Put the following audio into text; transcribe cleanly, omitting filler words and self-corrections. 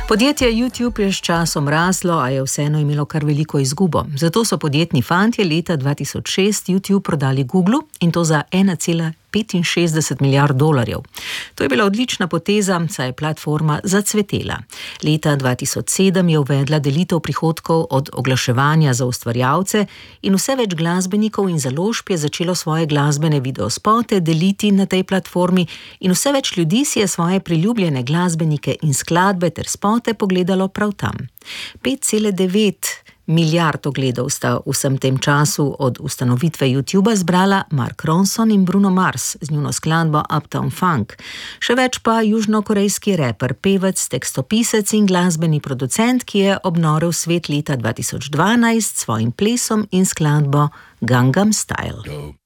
Podjetje YouTube je s časom raslo, a je vseeno imelo kar veliko izgubo. Zato so podjetni fantje leta 2006 YouTube prodali Googlu in to za 1,65 milijard dolarjev. To je bila odlična poteza, saj je platforma zacvetela. Leta 2007 je uvedla delitev prihodkov od oglaševanja za ustvarjalce in vse več glasbenikov in založb je začelo svoje glasbene videospote deliti na tej platformi in vse več ljudi si je svoje priljubljene glasbenike in skladbe ter spote pogledalo prav tam. 5,9 milijard ogledov sta v vsem tem času od ustanovitve YouTuba zbrala Mark Ronson in Bruno Mars z njuno skladbo Uptown Funk. Še več pa južnokorejski reper, pevec, tekstopisec in glasbeni producent, ki je obnorel svet leta 2012 s svojim plesom in skladbo Gangnam Style.